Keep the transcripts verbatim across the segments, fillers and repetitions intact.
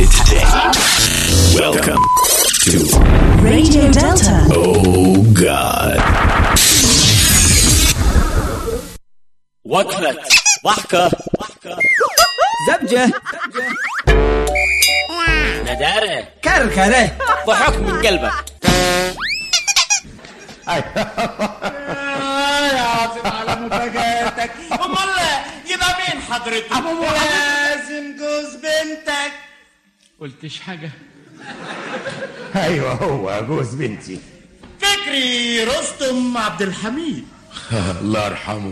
today. Welcome to Radio Delta. Oh God. وكلة ضحكة زبجة ندارة كركرة ضحك من قلبك. يا عاصم على مفاجاتك. امال يبقى مين حضرتك؟ ابو لازم جوز بنتك. قلتش حاجة؟ ايوه هو جوز بنتي فكري رستم عبد الحميد. الله يرحمه.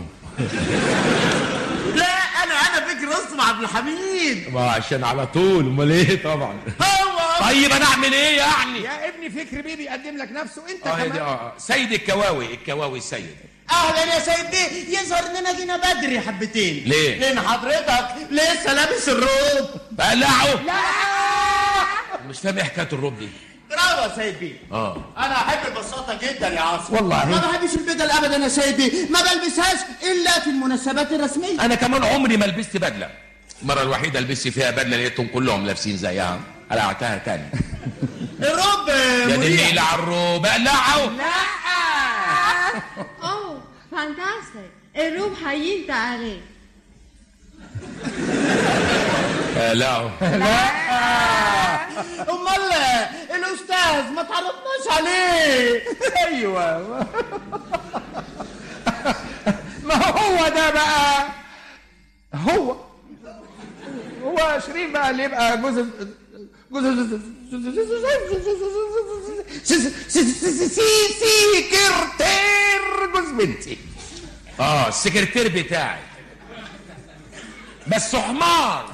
لا انا انا فكري رستم عبد الحميد. ما عشان على طول، امال ايه طبعا. هو طيب انا اعمل ايه يعني؟ يا ابني فكري بيه بيقدم لك نفسه انت اه دي كمان. اه سيد الكواوي، الكواوي السيد. اهلا يا سيد بيه. يظهر اننا جينا بدري حبتين. ليه؟ لان حضرتك لسه لابس الروب. بقلعه؟ لا مش فاهم ايه حكايه الروب دي. برافو يا سيد بيه. اه انا احب البساطه جدا يا عاصم. والله. ما بحبش البدل ابدا يا سيد بيه. ما بلبسهاش الا في المناسبات الرسميه. انا كمان عمري ما لبست بدله. المره الوحيده لبست فيها بدله لقيتهم كلهم لابسين زيها، قلعتها تاني. الروب يا دي النيله على الروب، اقلعه. اوه فانتاستيك. الروب هينت عليه. اقلعه. امال الاستاذ ما تعرفناش عليه. ايوه ما هو ده بقى. هو هو شريف بقى اللي يبقى جوز جوز سكرتير جوز بنتي. اه السكرتير بتاعي بس حمار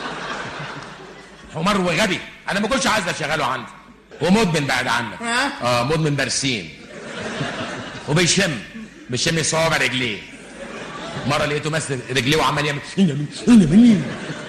حمار وغبي. انا ما كنتش عايز اشغله عندي. ومدمن بعد عنك. اه مدمن برسيم. وبيشم بيشم صوابع رجليه. مره لقيته ماسك رجليه وعمال يعمل انا مين انا مين